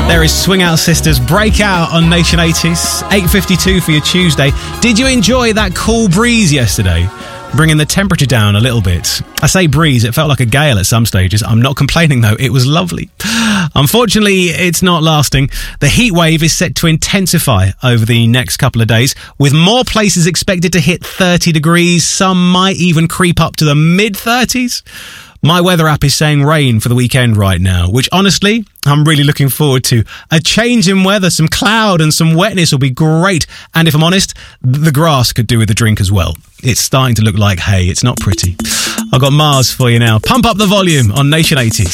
There is Swing Out Sisters, Breakout on Nation 80s, 8:52 for your Tuesday. Did you enjoy that cool breeze yesterday? Bringing the temperature down a little bit. I say breeze, it felt like a gale at some stages. I'm not complaining though, it was lovely. Unfortunately, it's not lasting. The heat wave is set to intensify over the next couple of days, with more places expected to hit 30 degrees. Some might even creep up to the mid-30s. My weather app is saying rain for the weekend right now, which honestly, I'm really looking forward to. A change in weather, some cloud and some wetness will be great. And if I'm honest, the grass could do with a drink as well. It's starting to look like hay. It's not pretty. I've got Mars for you now. Pump up the volume on Nation 80s.